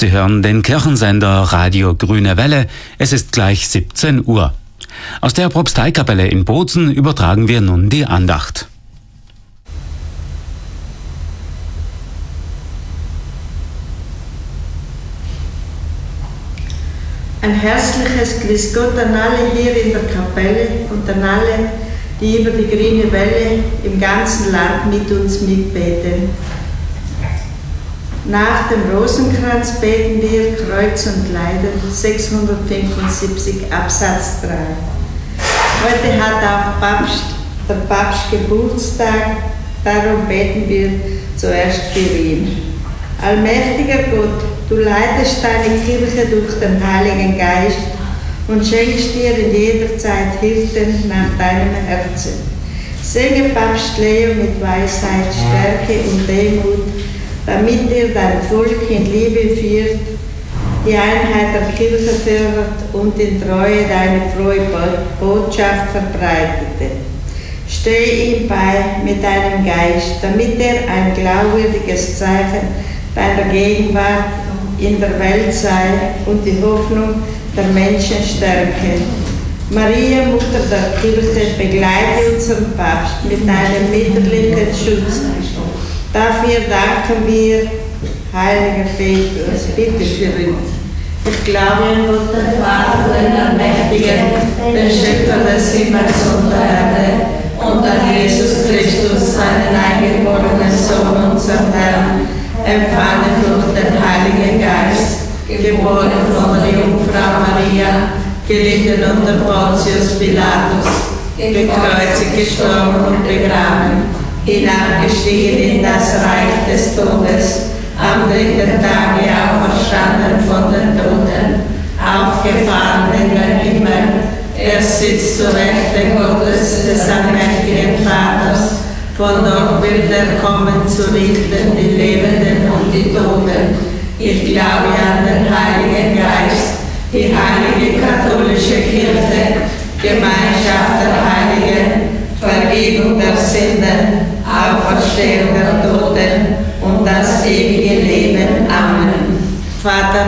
Sie hören den Kirchensender Radio Grüne Welle. Es ist gleich 17 Uhr. Aus der Propsteikapelle in Bozen übertragen wir nun die Andacht. Ein herzliches Grüß Gott an alle hier in der Kapelle und an alle, die über die Grüne Welle im ganzen Land mit uns mitbeten. Nach dem Rosenkranz beten wir Kreuz und Leiden 675 Absatz 3. Heute hat auch der Papst Geburtstag, darum beten wir zuerst für ihn. Allmächtiger Gott, du leitest deine Kirche durch den Heiligen Geist und schenkst dir in jeder Zeit Hirten nach deinem Herzen. Segne Papst Leo mit Weisheit, Stärke und Demut, damit er dein Volk in Liebe führt, die Einheit der Kirche fördert und in Treue deine frohe Botschaft verbreitete. Steh ihm bei mit deinem Geist, damit er ein glaubwürdiges Zeichen deiner Gegenwart in der Welt sei und die Hoffnung der Menschen stärke. Maria, Mutter der Kirche, begleite unseren Papst mit deinem mütterlichen Schutz. Dafür danken wir, heiliger Petrus, bitte für uns. Ich glaube an Gott, den Vater, den Allmächtigen, den Schöpfer des Himmels und der Erde, und an Jesus Christus, seinen eingeborenen Sohn, unseren Herrn, empfangen durch den Heiligen Geist, geboren von der Jungfrau Maria, gelitten unter Pontius Pilatus, gekreuzigt, gestorben und begraben, hinabgestiegen in das Reich des Todes, am dritten Tage auferstanden von den Toten, aufgefahren in den Himmel, er sitzt zur Rechten Gottes, des allmächtigen Vaters, von dort wird er kommen zu richten die Lebenden und die Toten. Ich glaube an den Heiligen Geist, die heilige katholische Kirche, Gemeinschaft der Heiligen, Vergebung der Sünden, Auferstehung der Toten und das ewige Leben. Amen. Vater